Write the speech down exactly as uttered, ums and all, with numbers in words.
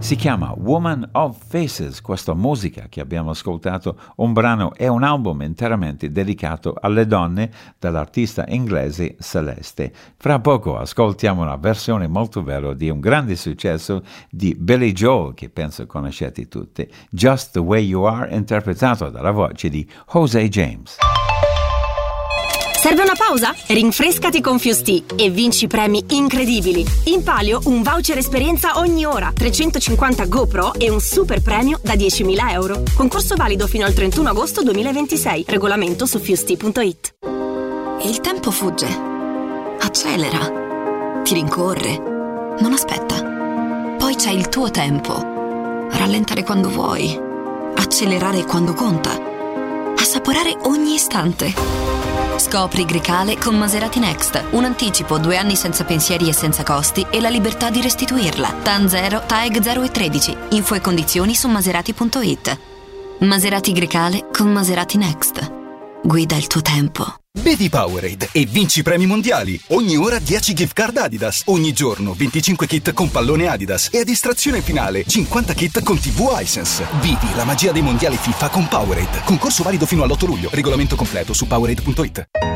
Si chiama Woman of Faces, questa musica che abbiamo ascoltato, un brano e un album interamente dedicato alle donne dall'artista inglese Celeste. Fra poco ascoltiamo una versione molto vera di un grande successo di Billy Joel, che penso conoscete tutti, Just the Way You Are, interpretato dalla voce di Jose James. Serve una pausa? Rinfrescati con Fusti e vinci premi incredibili. In palio un voucher esperienza ogni ora, trecentocinquanta GoPro e un super premio da diecimila euro. Concorso valido fino al trentuno agosto duemilaventisei. Regolamento su fusti punto it. Il tempo fugge, accelera, ti rincorre, non aspetta. Poi c'è il tuo tempo. Rallentare quando vuoi, accelerare quando conta, assaporare ogni istante. Scopri Grecale con Maserati Next. Un anticipo, due anni senza pensieri e senza costi e la libertà di restituirla. T A N zero, T A E G zero e tredici. Info e condizioni su maserati punto it. Maserati Grecale con Maserati Next. Guida il tuo tempo. Bevi Powerade e vinci premi mondiali. Ogni ora dieci gift card Adidas. Ogni giorno venticinque kit con pallone Adidas. E a distrazione finale cinquanta kit con tivù Hisense. Vivi la magia dei mondiali FIFA con Powerade. Concorso valido fino all'otto luglio. Regolamento completo su powerade punto it.